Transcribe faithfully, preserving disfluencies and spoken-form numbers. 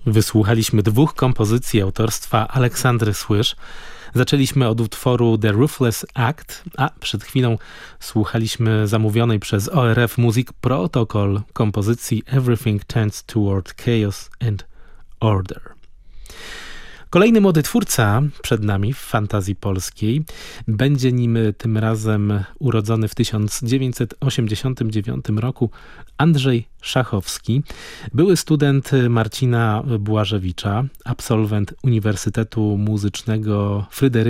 Wysłuchaliśmy dwóch kompozycji autorstwa Aleksandry Słysz. Zaczęliśmy od utworu The Ruthless Act, a przed chwilą słuchaliśmy zamówionej przez O R F Music Protocol kompozycji Everything Tends Toward Chaos and Order. Kolejny młody twórca przed nami w fantazji polskiej. Będzie nim tym razem urodzony w tysiąc dziewięćset osiemdziesiątym dziewiątym roku Andrzej Szachowski. Były student Marcina Błażewicza, absolwent Uniwersytetu Muzycznego Fryderyka